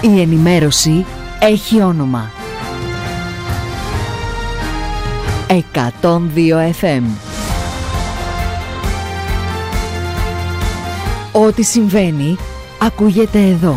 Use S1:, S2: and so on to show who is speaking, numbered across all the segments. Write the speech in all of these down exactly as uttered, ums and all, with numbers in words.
S1: Η ενημέρωση έχει όνομα. εκατόν δύο εφ εμ. Ό,τι συμβαίνει ακούγεται εδώ.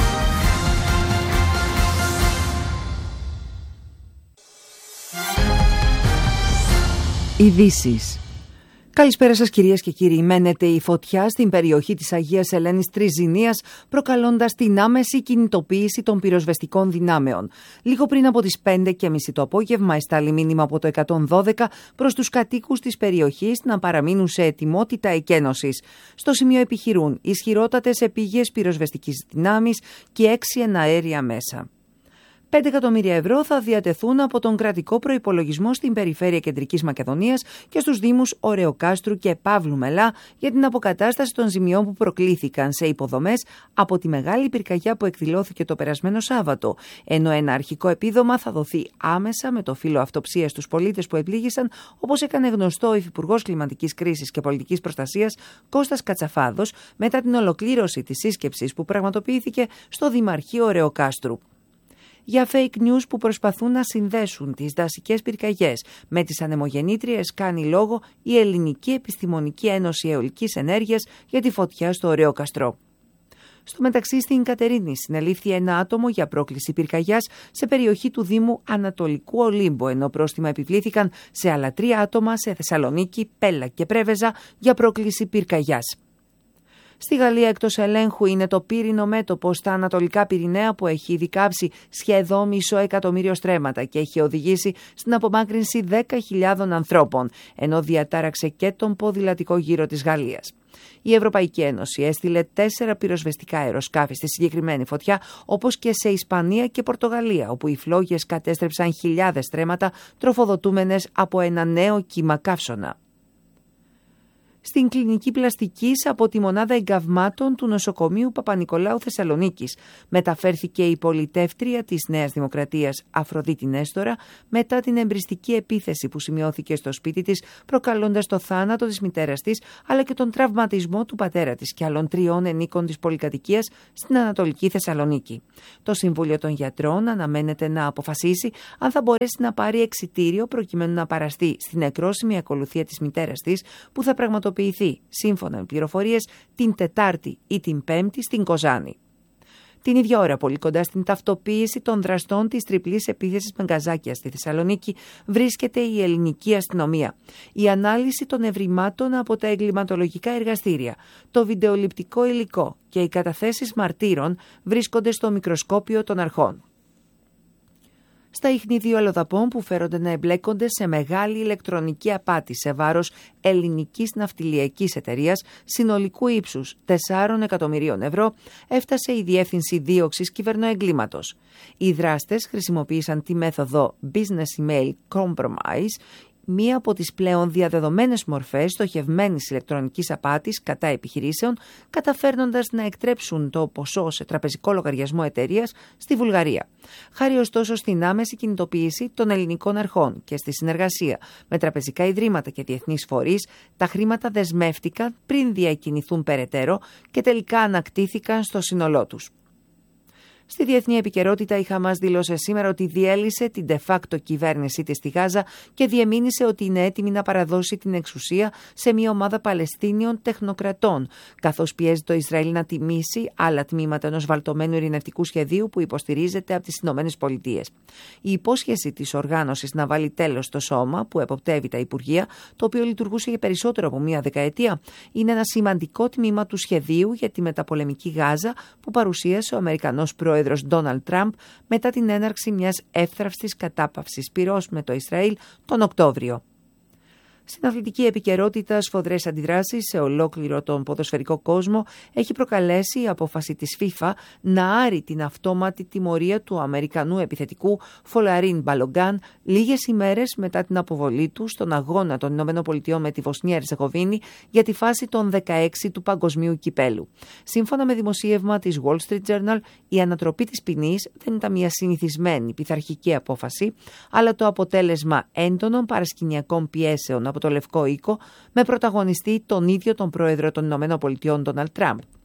S1: Ειδήσεις.
S2: Καλησπέρα σας κυρίες και κύριοι. Μένεται η φωτιά στην περιοχή της Αγίας Ελένης Τριζηνίας, προκαλώντας την άμεση κινητοποίηση των πυροσβεστικών δυνάμεων. Λίγο πριν από τις πέντε και μισή το απόγευμα εστάλει μήνυμα από το εκατόν δώδεκα προς τους κατοίκους της περιοχής να παραμείνουν σε ετοιμότητα εκένωσης. Στο σημείο επιχειρούν ισχυρότατες επίγειες πυροσβεστικής δυνάμεις και έξι εναέρια μέσα. πέντε εκατομμύρια ευρώ θα διατεθούν από τον κρατικό προϋπολογισμό στην περιφέρεια Κεντρικής Μακεδονίας και στους δήμους Ωρεοκάστρου και Παύλου Μελά για την αποκατάσταση των ζημιών που προκλήθηκαν σε υποδομές από τη μεγάλη πυρκαγιά που εκδηλώθηκε το περασμένο Σάββατο, ενώ ένα αρχικό επίδομα θα δοθεί άμεσα με το φύλλο αυτοψίας στους πολίτες που επλήγησαν, όπως έκανε γνωστό ο Υφυπουργός Κλιματικής Κρίσης και Πολιτικής Προστασίας Κώστας Κατσαφάδος μετά την ολοκλήρωση της σύσκεψης που πραγματοποιήθηκε στο Δημαρχείο Ωρεοκάστρου. Για fake news που προσπαθούν να συνδέσουν τις δασικές πυρκαγιές με τις ανεμογεννήτριες κάνει λόγο η Ελληνική Επιστημονική Ένωση Αιωλικής Ενέργειας για τη φωτιά στο Ωρεοκαστρό. Στο μεταξύ, στην Κατερίνη συνελήφθη ένα άτομο για πρόκληση πυρκαγιάς σε περιοχή του Δήμου Ανατολικού Ολύμπου, ενώ πρόστιμα επιβλήθηκαν σε άλλα τρία άτομα σε Θεσσαλονίκη, Πέλα και Πρέβεζα για πρόκληση πυρκαγιάς. Στη Γαλλία εκτός ελέγχου είναι το πύρινο μέτωπο στα Ανατολικά Πυρηναία που έχει ήδη κάψει σχεδόν μισό εκατομμύριο στρέμματα και έχει οδηγήσει στην απομάκρυνση δέκα χιλιάδων ανθρώπων, ενώ διατάραξε και τον ποδηλατικό γύρο της Γαλλίας. Η Ευρωπαϊκή Ένωση έστειλε τέσσερα πυροσβεστικά αεροσκάφη στη συγκεκριμένη φωτιά, όπως και σε Ισπανία και Πορτογαλία, όπου οι φλόγες κατέστρεψαν χιλιάδες στρέμματα τροφοδοτούμενες από ένα νέο κύμα καύσωνα. Στην κλινική πλαστικής από τη μονάδα εγκαυμάτων του νοσοκομείου Παπα-Νικολάου Θεσσαλονίκης μεταφέρθηκε η πολιτεύτρια της Νέας Δημοκρατίας Αφροδίτη Νέστορα μετά την εμπριστική επίθεση που σημειώθηκε στο σπίτι της, προκαλώντας το θάνατο της μητέρας της αλλά και τον τραυματισμό του πατέρα της και άλλων τριών ενίκων της πολυκατοικίας στην Ανατολική Θεσσαλονίκη. Το Συμβούλιο των Γιατρών αναμένεται να αποφασίσει αν θα μπορέσει να πάρει εξιτήριο προκειμένου να παραστεί στην νεκρόσιμη ακολουθία της μητέρας της, που θα πραγματοποιηθεί σύμφωνα με πληροφορίες την Τετάρτη ή την Πέμπτη στην Κοζάνη. Την ίδια ώρα, πολύ κοντά στην ταυτοποίηση των δραστών της τριπλής επίθεσης με γκαζάκια στη Θεσσαλονίκη, βρίσκεται η ελληνική αστυνομία. Η ανάλυση των ευρημάτων από τα εγκληματολογικά εργαστήρια, το βιντεοληπτικό υλικό και οι καταθέσεις μαρτύρων βρίσκονται στο μικροσκόπιο των αρχών. Στα ίχνη δύο αλλοδαπών που φέρονται να εμπλέκονται σε μεγάλη ηλεκτρονική απάτη σε βάρος ελληνικής ναυτιλιακής εταιρείας συνολικού ύψους τεσσάρων εκατομμυρίων ευρώ, έφτασε η Διεύθυνση Δίωξης Κυβερνοεγκλήματος. Οι δράστες χρησιμοποίησαν τη μέθοδο Business Email Compromise, μία από τις πλέον διαδεδομένες μορφές στοχευμένης ηλεκτρονικής απάτης κατά επιχειρήσεων, καταφέρνοντας να εκτρέψουν το ποσό σε τραπεζικό λογαριασμό εταιρείας στη Βουλγαρία. Χάρη ωστόσο στην άμεση κινητοποίηση των ελληνικών αρχών και στη συνεργασία με τραπεζικά ιδρύματα και διεθνείς φορείς, τα χρήματα δεσμεύτηκαν πριν διακινηθούν περαιτέρω και τελικά ανακτήθηκαν στο σύνολό τους. Στη διεθνή επικαιρότητα, η Χαμάς δήλωσε σήμερα ότι διέλυσε την de facto κυβέρνησή της στη Γάζα και διεμήνυσε ότι είναι έτοιμη να παραδώσει την εξουσία σε μια ομάδα Παλαιστίνιων τεχνοκρατών, καθώς πιέζει το Ισραήλ να τιμήσει άλλα τμήματα ενός βαλτωμένου ειρηνευτικού σχεδίου που υποστηρίζεται από τις Ηνωμένες Πολιτείες. Η υπόσχεση της οργάνωσης να βάλει τέλος στο σώμα που εποπτεύει τα Υπουργεία, το οποίο λειτουργούσε για περισσότερο από μία δεκαετία, είναι ένα σημαντικό τμήμα του σχεδίου για τη μεταπολεμική Γάζα που παρουσίασε ο Αμερικανός πρόεδρος πρόεδρος Ντόναλντ Τραμπ μετά την έναρξη μιας εύθραυστης κατάπαυσης πυρός με το Ισραήλ τον Οκτώβριο. Στην αθλητική επικαιρότητα, σφοδρές αντιδράσεις σε ολόκληρο τον ποδοσφαιρικό κόσμο έχει προκαλέσει η απόφαση της FIFA να άρει την αυτόματη τιμωρία του Αμερικανού επιθετικού Φολαρίν Μπαλογκάν λίγες ημέρες μετά την αποβολή του στον αγώνα των ΗΠΑ με τη Βοσνία Ερζεγοβίνη για τη φάση των δεκαέξι του Παγκοσμίου Κυπέλου. Σύμφωνα με δημοσίευμα της Wall Street Journal, η ανατροπή της ποινής δεν ήταν μια συνηθισμένη πειθαρχική απόφαση, αλλά το αποτέλεσμα έντονων παρασκηνιακών πιέσεων από το Λευκό Οίκο, με πρωταγωνιστή τον ίδιο τον πρόεδρο των ΗΠΑ, Ντόναλντ Τραμπ.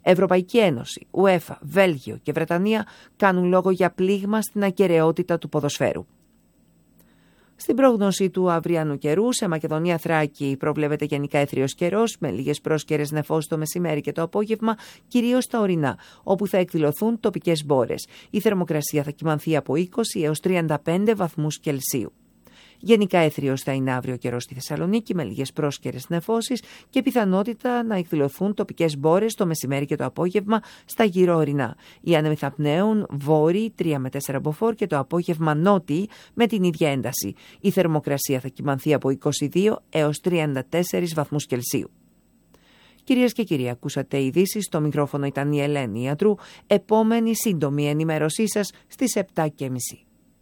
S2: Ευρωπαϊκή Ένωση, UEFA, Βέλγιο και Βρετανία κάνουν λόγο για πλήγμα στην ακεραιότητα του ποδοσφαίρου. Στην πρόγνωση του αυριανού καιρού, σε Μακεδονία Θράκη προβλέπεται γενικά έθριος καιρός, με λίγες πρόσκαιρες νεφώσεις το μεσημέρι και το απόγευμα, κυρίως στα ορεινά, όπου θα εκδηλωθούν τοπικές μπόρες. Η θερμοκρασία θα κυμανθεί από είκοσι έως τριάντα πέντε βαθμούς Κελσίου. Γενικά έθριος θα είναι αύριο καιρός στη Θεσσαλονίκη, με λίγες πρόσκαιρες νεφώσεις και πιθανότητα να εκδηλωθούν τοπικές μπόρες το μεσημέρι και το απόγευμα στα γύρω ορεινά. Οι άνεμοι θα πνέουν βόρειοι τρία με τέσσερα μποφόρ και το απόγευμα νότιοι με την ίδια ένταση. Η θερμοκρασία θα κυμανθεί από είκοσι δύο έως τριάντα τέσσερα βαθμούς Κελσίου. Κυρίες και κύριοι, ακούσατε ειδήσεις. Στο μικρόφωνο ήταν η Ελένη Ιατρού. Επόμενη σύντομη ενημέρωσή σας στις επτά και μισή.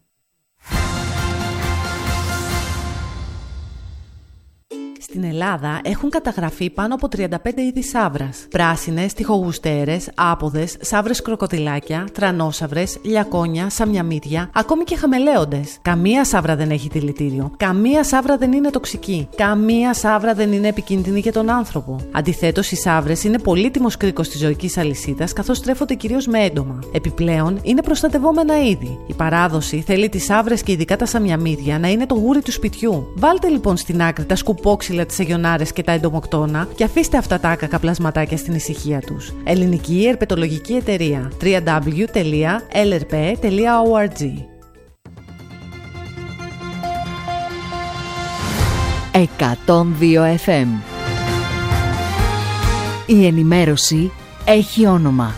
S3: Στην Ελλάδα έχουν καταγραφεί πάνω από τριάντα πέντε είδη σαύρας. Πράσινες, τοιχογουστέρες, άποδες, σαύρες κροκοδιλάκια, τρανόσαυρες, λιακόνια, σαμιαμίδια, ακόμη και χαμελέοντες. Καμία σαύρα δεν έχει δηλητήριο. Καμία σαύρα δεν είναι τοξική. Καμία σαύρα δεν είναι επικίνδυνη για τον άνθρωπο. Αντιθέτως, οι σαύρες είναι πολύτιμος κρίκος της ζωικής αλυσίδας, καθώς τρέφονται κυρίως με έντομα. Επιπλέον, είναι προστατευόμενα είδη. Η παράδοση θέλει τις σαύρες και ειδικά τα σαμιαμίδια να είναι το γούρι του σπιτιού. Βάλτε λοιπόν στην άκρη τα σκουπόξυλα, τις αγιονάρες και τα εντομοκτώνα και αφήστε αυτά τα άκακα πλασματάκια στην ησυχία τους. Ελληνική Ερπετολογική Εταιρεία. double-u double-u double-u τελεία ελ ερ πι τελεία ο αρ τζι.
S1: εκατόν δύο εφ εμ. Η ενημέρωση έχει όνομα.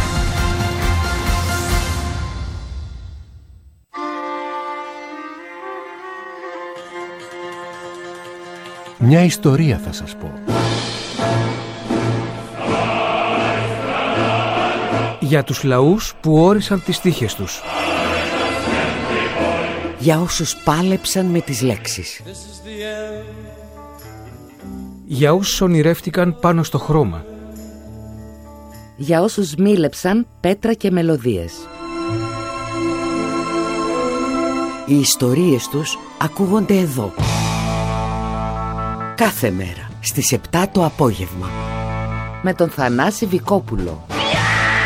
S4: Μια ιστορία θα σας πω.
S5: Για τους λαούς που όρισαν τις τύχες τους.
S6: Για όσους πάλεψαν με τις λέξεις.
S5: Για όσους ονειρεύτηκαν πάνω στο χρώμα.
S6: Για όσους μίλεψαν πέτρα και μελωδίες. Οι ιστορίες τους ακούγονται εδώ. Κάθε μέρα στις επτά το απόγευμα. Με τον Θανάση Βικόπουλο.